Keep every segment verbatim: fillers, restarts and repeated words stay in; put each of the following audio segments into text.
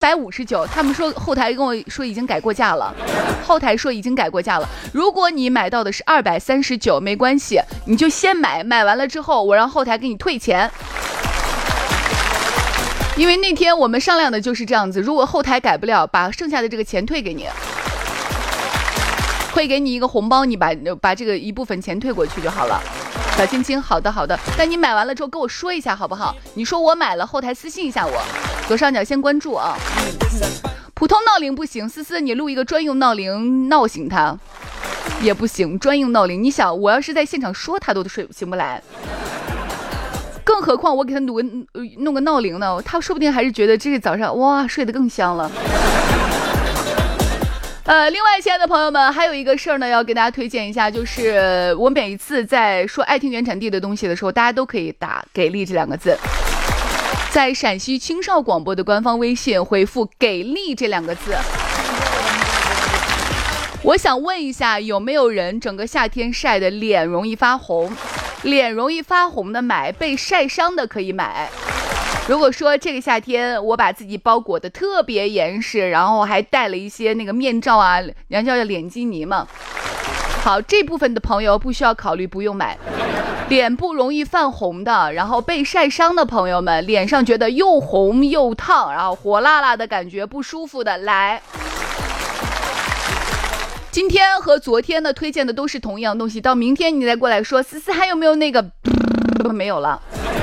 百五十九，他们说后台跟我说已经改过价了，后台说已经改过价了。如果你买到的是二百三十九，没关系，你就先买，买完了之后我让后台给你退钱。因为那天我们商量的就是这样子，如果后台改不了，把剩下的这个钱退给你，会给你一个红包，你把把这个一部分钱退过去就好了。小青青，好的好的，但你买完了之后跟我说一下好不好？你说我买了，后台私信一下我，左上角先关注啊。普通闹铃不行，思思你录一个专用闹铃闹醒他也不行，专用闹铃，你想我要是在现场说他都睡醒不来，更何况我给他弄个弄个闹铃呢，他说不定还是觉得这个早上哇睡得更香了。呃，另外，亲爱的朋友们，还有一个事儿呢，要给大家推荐一下，就是我每一次在说爱听原产地的东西的时候，大家都可以打“给力”这两个字，在陕西青少广播的官方微信回复“给力”这两个字。我想问一下，有没有人整个夏天晒的脸容易发红？脸容易发红的买，被晒伤的可以买。如果说这个夏天我把自己包裹的特别严实，然后还戴了一些那个面罩啊，人家叫脸基尼嘛，好，这部分的朋友不需要考虑，不用买。脸不容易泛红的，然后被晒伤的朋友们，脸上觉得又红又烫，然后火辣辣的感觉不舒服的，来，今天和昨天呢推荐的都是同样东西，到明天你再过来说思思还有没有那个没有了。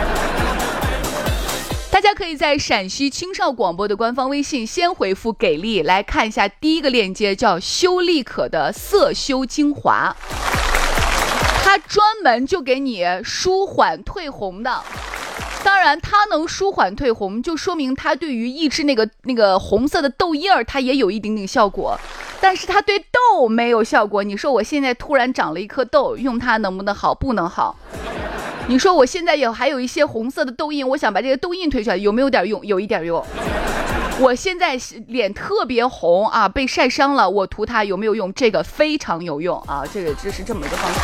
大家可以在陕西青少广播的官方微信先回复给力，来看一下第一个链接，叫修丽可的色修精华，它专门就给你舒缓退红的。当然它能舒缓退红，就说明它对于抑制那个那个红色的痘印儿，它也有一丁点效果，但是它对痘没有效果。你说我现在突然长了一颗痘，用它能不能好？不能好。你说我现在有还有一些红色的痘印，我想把这个痘印推出来，有没有点用？有一点用。我现在脸特别红啊，被晒伤了，我涂它有没有用？这个非常有用啊，这个这是这么一个方式。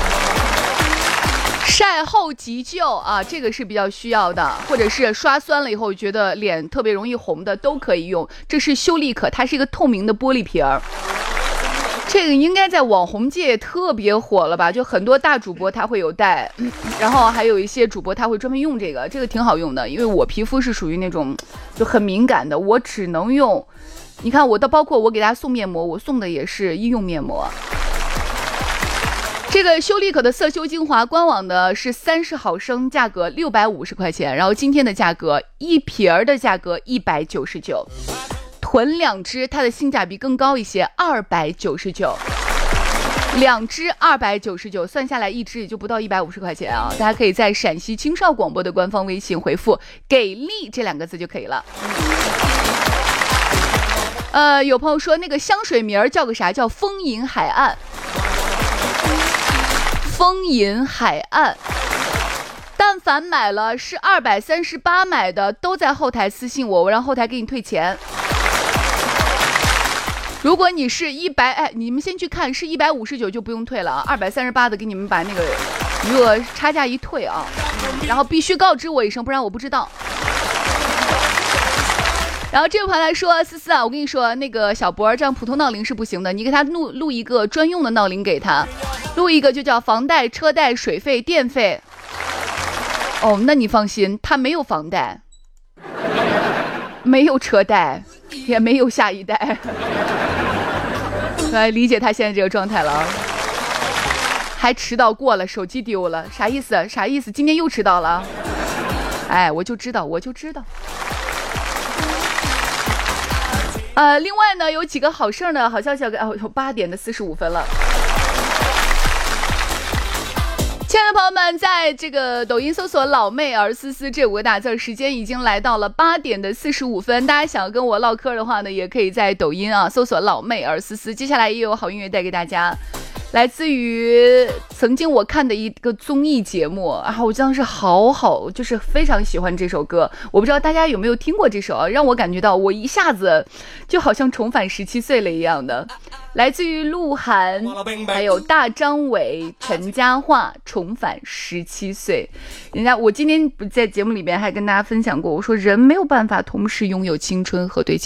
晒后急救啊，这个是比较需要的，或者是刷酸了以后觉得脸特别容易红的都可以用。这是修丽可，它是一个透明的玻璃瓶儿。这个应该在网红界特别火了吧，就很多大主播他会有带、嗯、然后还有一些主播他会专门用这个，这个挺好用的，因为我皮肤是属于那种就很敏感的，我只能用，你看我的，包括我给大家送面膜，我送的也是医用面膜。这个修丽可的色修精华官网的是三十毫升，价格六百五十块钱，然后今天的价格一瓶儿的价格一百九十九。囤两支，它的性价比更高一些，二百九十九，两支二百九十九，算下来一支也就不到一百五十块钱啊！大家可以在陕西青少广播的官方微信回复“给力”这两个字就可以了。呃，有朋友说那个香水名儿叫个啥？叫风吟海岸。风吟海岸。但凡买了是二百三十八买的，都在后台私信我，我让后台给你退钱。如果你是一百，哎，你们先去看，是一百五十九就不用退了啊，二百三十八的给你们把那个余额差价一退啊，然后必须告知我一声，不然我不知道。然后这位朋友来说，思思啊，我跟你说，那个小博这样普通闹铃是不行的，你给他录录一个专用的闹铃给他，录一个就叫房贷、车贷、水费、电费。哦，那你放心，他没有房贷，没有车贷，也没有下一代。来理解他现在这个状态了，还迟到过了，手机丢了，啥意思？啥意思？今天又迟到了？哎，我就知道，我就知道。呃，另外呢，有几个好事呢，好消息要给哦，八点的四十五分了。亲爱的朋友们，在这个抖音搜索老妹儿思思这五个大字，时间已经来到了八点的四十五分。大家想要跟我唠嗑的话呢，也可以在抖音啊搜索老妹儿思思。接下来也有好音乐带给大家，来自于曾经我看的一个综艺节目啊，我当时好好就是非常喜欢这首歌。我不知道大家有没有听过这首，让我感觉到我一下子就好像重返十七岁了一样的。来自于鹿晗，还有大张伟、陈嘉桦，重返十七岁。人家我今天不在节目里边还跟大家分享过，我说人没有办法同时拥有青春和对